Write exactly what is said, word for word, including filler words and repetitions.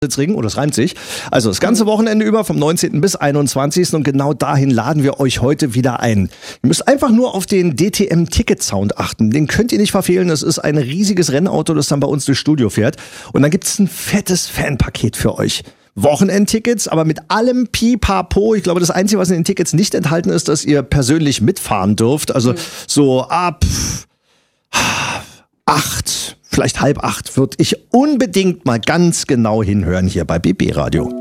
Ring, oder es reimt sich. Also das ganze Wochenende über vom neunzehnten bis einundzwanzigsten und genau dahin laden wir euch heute wieder ein. Ihr müsst einfach nur auf den D T M-Ticket-Sound achten. Den könnt ihr nicht verfehlen. Das ist ein riesiges Rennauto, das dann bei uns durchs Studio fährt. Und dann gibt es ein fettes Fanpaket für euch. Wochenendtickets, aber mit allem Pipapo. Ich glaube, das Einzige, was in den Tickets nicht enthalten ist, dass ihr persönlich mitfahren dürft. Also so ab acht, vielleicht halb acht, würde ich unbedingt mal ganz genau hinhören hier bei B B Radio.